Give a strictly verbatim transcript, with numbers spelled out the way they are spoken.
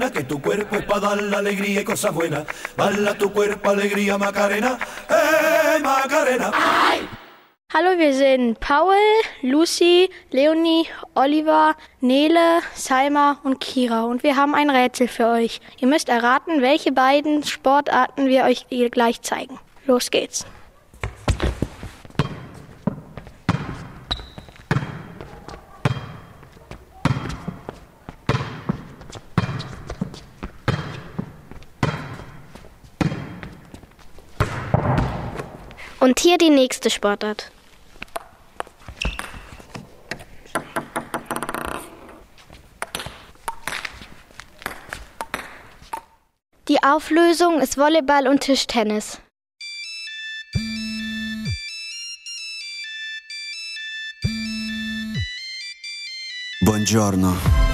Que tu cuerpo es para dar la alegría y cosas buenas. Bala tu cuerpo alegría Macarena, eh Macarena. Hallo, wir sind Paul, Lucy, Leonie, Oliver, Nele, Salma und Kira und wir haben ein Rätsel für euch. Ihr müsst erraten, welche beiden Sportarten wir euch gleich zeigen. Los geht's. Und hier die nächste Sportart. Die Auflösung ist Volleyball und Tischtennis. Buongiorno.